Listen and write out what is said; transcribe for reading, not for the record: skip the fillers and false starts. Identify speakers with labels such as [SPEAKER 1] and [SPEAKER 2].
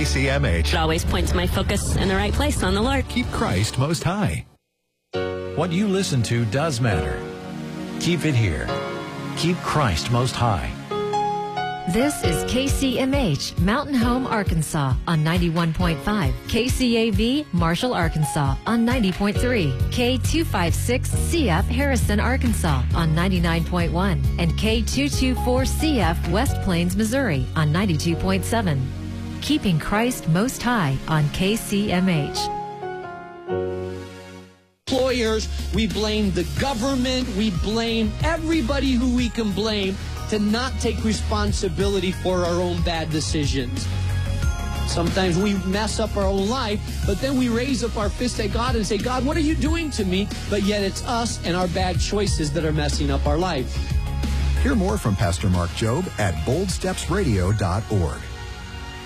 [SPEAKER 1] KCMH.
[SPEAKER 2] It always points my focus in the right place on the Lord.
[SPEAKER 1] Keep Christ most high. What you listen to does matter. Keep it here. Keep Christ most high.
[SPEAKER 3] This is KCMH, Mountain Home, Arkansas on 91.5, KCAV, Marshall, Arkansas on 90.3, K256CF, Harrison, Arkansas on 99.1, and K224CF, West Plains, Missouri on 92.7. Keeping Christ most high on KCMH.
[SPEAKER 4] Employers, we blame the government, we blame everybody who we can blame to not take responsibility for our own bad decisions. Sometimes we mess up our own life, but then we raise up our fist at God and say, God, what are you doing to me? But yet it's us and our bad choices that are messing up our life.
[SPEAKER 5] Hear more from Pastor Mark Jobe at boldstepsradio.org.